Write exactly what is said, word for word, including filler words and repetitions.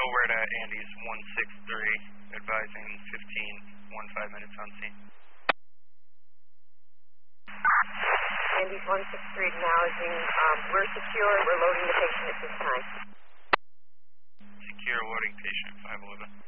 Alert at Andy's one six three, advising fifteen, one five minutes on scene. Andy's one six three acknowledging um, we're secure, we're loading the patient at this time. Secure loading patient five eleven.